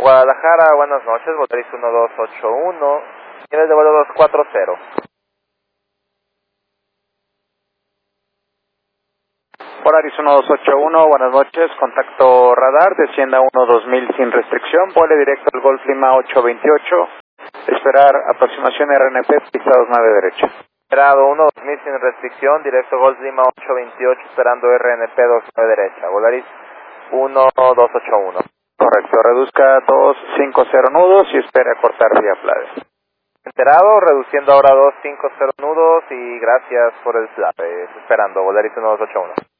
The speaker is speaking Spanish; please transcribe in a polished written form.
Guadalajara, buenas noches, Volaris 1281, nivel de vuelo 240. Volaris 1281, buenas noches, contacto radar, descienda 12000 sin restricción, vuele directo al Golf Lima 828, esperar aproximación RNP, pisados 9 derecha. Esperado 12000 sin restricción, directo Golf Lima 828, esperando RNP 29 derecha, Volaris 1281. Correcto, reduzca 250 nudos y espere a cortar vía Flave. Enterado, reduciendo ahora 250 nudos y gracias por el Flave, esperando, Volaris 1281.